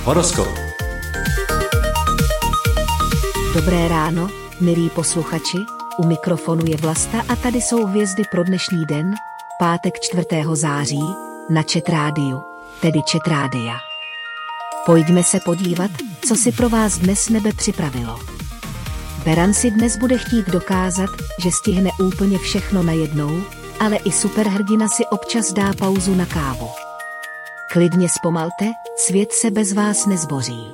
Horoskop. Dobré ráno, milí posluchači, u mikrofonu je Vlasta a tady jsou hvězdy pro dnešní den, pátek 4. září, na Chat rádiu, tedy Chat rádia. Pojďme se podívat, co si pro vás dnes nebe připravilo. Beran si dnes bude chtít dokázat, že stihne úplně všechno najednou, ale i superhrdina si občas dá pauzu na kávu. Klidně zpomalte, svět se bez vás nezboří.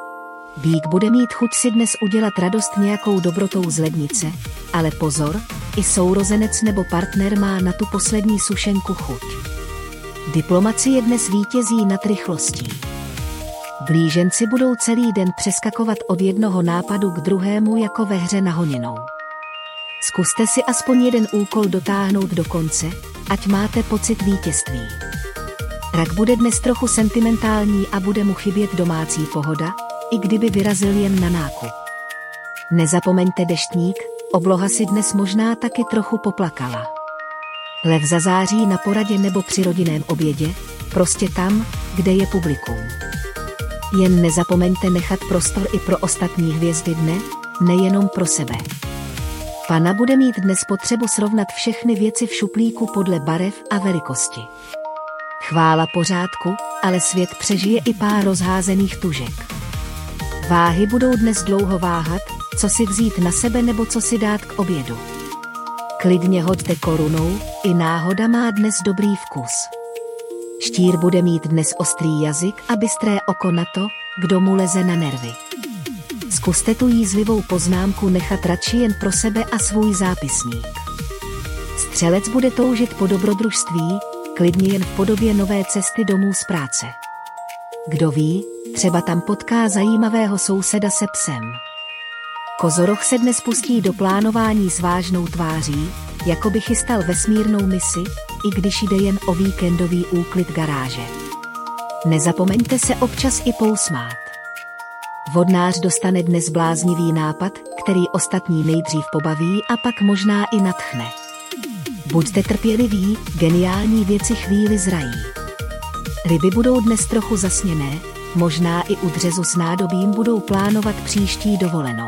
Býk bude mít chuť si dnes udělat radost nějakou dobrotou z lednice, ale pozor, i sourozenec nebo partner má na tu poslední sušenku chuť. Diplomacie dnes vítězí nad rychlostí. Blíženci budou celý den přeskakovat od jednoho nápadu k druhému jako ve hře na honinou. Zkuste si aspoň jeden úkol dotáhnout do konce, ať máte pocit vítězství. Rak bude dnes trochu sentimentální a bude mu chybět domácí pohoda, i kdyby vyrazil jen na nákup. Nezapomeňte deštník, obloha si dnes možná taky trochu poplakala. Lev zazáří na poradě nebo při rodinném obědě, prostě tam, kde je publikum. Jen nezapomeňte nechat prostor i pro ostatní hvězdy dne, nejenom pro sebe. Pana bude mít dnes potřebu srovnat všechny věci v šuplíku podle barev a velikosti. Chvála pořádku, ale svět přežije i pár rozházených tužek. Váhy budou dnes dlouho váhat, co si vzít na sebe nebo co si dát k obědu. Klidně hoďte korunou, i náhoda má dnes dobrý vkus. Štír bude mít dnes ostrý jazyk a bystré oko na to, kdo mu leze na nervy. Zkuste tu jízlivou poznámku nechat radši jen pro sebe a svůj zápisník. Střelec bude toužit po dobrodružství, klidně jen v podobě nové cesty domů z práce. Kdo ví, třeba tam potká zajímavého souseda se psem. Kozoroch se dnes pustí do plánování s vážnou tváří, jako by chystal vesmírnou misi, i když jde jen o víkendový úklid garáže. Nezapomeňte se občas i pousmát. Vodnář dostane dnes bláznivý nápad, který ostatní nejdřív pobaví a pak možná i nadchne. Buďte trpěliví, geniální věci chvíli zrají. Ryby budou dnes trochu zasněné, možná i u dřezu s nádobím budou plánovat příští dovolenou.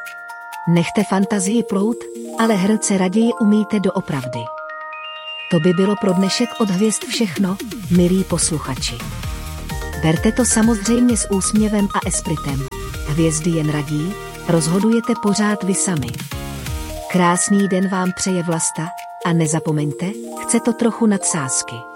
Nechte fantazii plout, ale hrnce raději umíte doopravdy. To by bylo pro dnešek od hvězd všechno, milí posluchači. Berte to samozřejmě s úsměvem a espritem. Hvězdy jen radí, rozhodujete pořád vy sami. Krásný den vám přeje Vlasta a nezapomeňte, chce to trochu nadsázky.